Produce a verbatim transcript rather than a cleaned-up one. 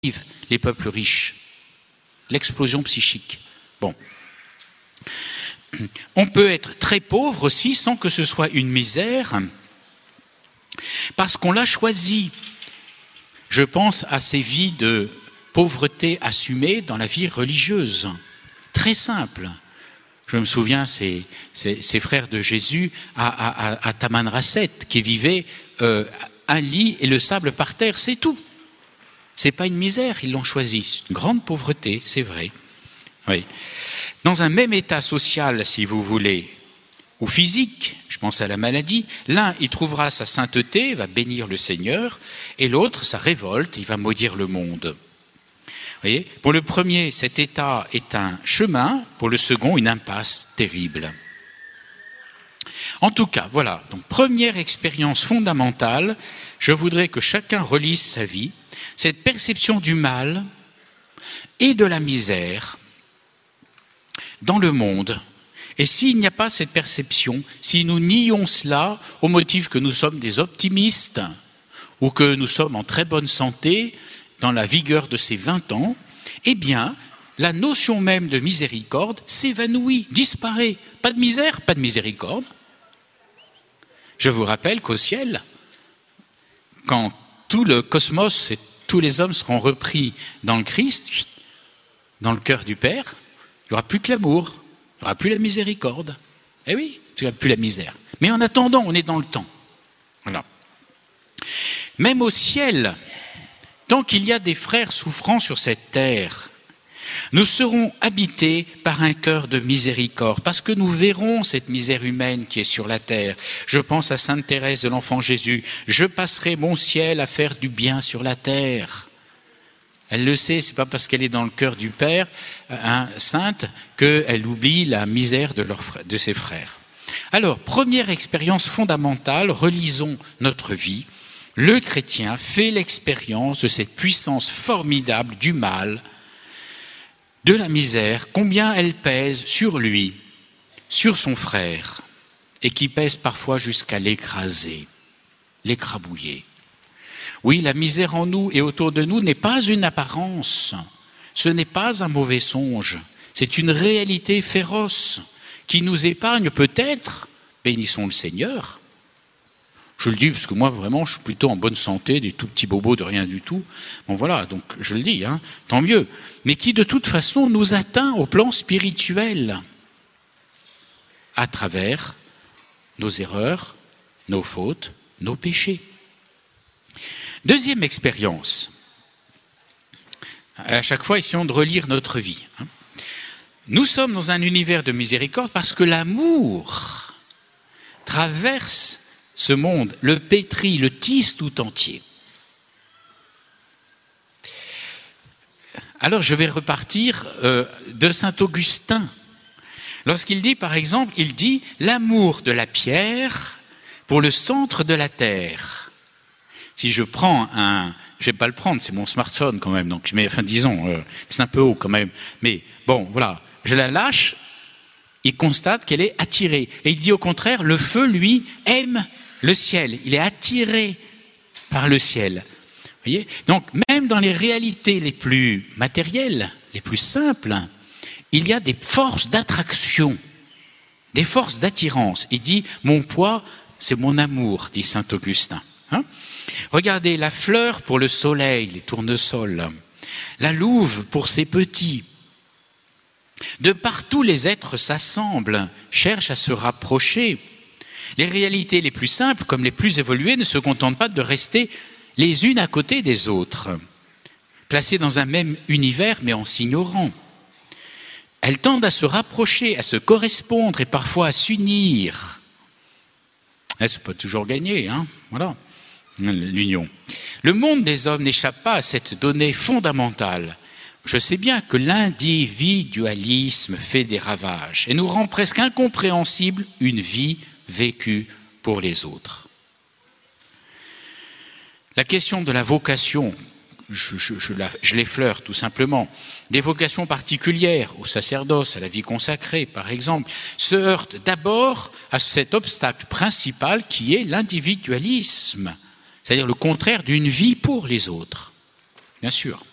les peuples riches. L'explosion psychique. Bon. On peut être très pauvre aussi sans que ce soit une misère, parce qu'on l'a choisi. Je pense à ces vies de pauvreté assumée dans la vie religieuse. Très simple. Je me souviens, ces, ces, ces frères de Jésus à, à, à Tamanrasset qui vivaient euh, un lit et le sable par terre, c'est tout. C'est pas une misère, ils l'ont choisi. C'est une grande pauvreté, c'est vrai. Oui. Dans un même état social, si vous voulez, ou physique, je pense à la maladie, l'un, il trouvera sa sainteté, va bénir le Seigneur, et l'autre, sa révolte, il va maudire le monde. Vous voyez ? Pour le premier, cet état est un chemin, pour le second, une impasse terrible. En tout cas, voilà, donc première expérience fondamentale, je voudrais que chacun relise sa vie, cette perception du mal et de la misère dans le monde. Et s'il n'y a pas cette perception, si nous nions cela au motif que nous sommes des optimistes ou que nous sommes en très bonne santé, dans la vigueur de ces vingt ans, eh bien, la notion même de miséricorde s'évanouit, disparaît. Pas de misère, pas de miséricorde. Je vous rappelle qu'au ciel, quand tout le cosmos et tous les hommes seront repris dans le Christ, dans le cœur du Père, il n'y aura plus que l'amour, il n'y aura plus la miséricorde. Eh oui, il n'y aura plus la misère. Mais en attendant, on est dans le temps. Voilà. Même au ciel, tant qu'il y a des frères souffrant sur cette terre, nous serons habités par un cœur de miséricorde, parce que nous verrons cette misère humaine qui est sur la terre. Je pense à Sainte Thérèse de l'Enfant Jésus. Je passerai mon ciel à faire du bien sur la terre. Elle le sait, c'est pas parce qu'elle est dans le cœur du Père, hein, sainte, qu'elle oublie la misère de, leur frère, de ses frères. Alors, première expérience fondamentale, relisons notre vie. Le chrétien fait l'expérience de cette puissance formidable du mal, de la misère, combien elle pèse sur lui, sur son frère, et qui pèse parfois jusqu'à l'écraser, l'écrabouiller. Oui, la misère en nous et autour de nous n'est pas une apparence, ce n'est pas un mauvais songe, c'est une réalité féroce qui nous épargne peut-être, bénissons le Seigneur. Je le dis parce que moi vraiment je suis plutôt en bonne santé, des tout petits bobos de rien du tout. Bon voilà, donc je le dis, hein, tant mieux. Mais qui de toute façon nous atteint au plan spirituel à travers nos erreurs, nos fautes, nos péchés. Deuxième expérience. À chaque fois, essayons de relire notre vie. Nous sommes dans un univers de miséricorde parce que l'amour traverse ce monde, le pétrit, le tisse tout entier. Alors je vais repartir euh, de saint Augustin. Lorsqu'il dit, par exemple, il dit « l'amour de la pierre pour le centre de la terre ». Si je prends un... Je ne vais pas le prendre, c'est mon smartphone quand même, donc je mets, enfin disons, euh, c'est un peu haut quand même. Mais bon, voilà, je la lâche, il constate qu'elle est attirée. Et il dit au contraire, le feu, lui, aime le ciel. Il est attiré par le ciel. Vous voyez ? Donc, même dans les réalités les plus matérielles, les plus simples, il y a des forces d'attraction, des forces d'attirance. Il dit, mon poids, c'est mon amour, dit saint Augustin. Hein ? Regardez, la fleur pour le soleil, les tournesols, la louve pour ses petits. De partout, les êtres s'assemblent, cherchent à se rapprocher. Les réalités les plus simples, comme les plus évoluées, ne se contentent pas de rester les unes à côté des autres, placées dans un même univers, mais en s'ignorant. Elles tendent à se rapprocher, à se correspondre et parfois à s'unir. Elles ne sont pas toujours gagnées, hein, voilà. L'union. Le monde des hommes n'échappe pas à cette donnée fondamentale. Je sais bien que l'individualisme fait des ravages et nous rend presque incompréhensible une vie vécue pour les autres. La question de la vocation, je, je, je, la, je l'effleure tout simplement, des vocations particulières au sacerdoce, à la vie consacrée par exemple, se heurte d'abord à cet obstacle principal qui est l'individualisme. C'est-à-dire le contraire d'une vie pour les autres, bien sûr.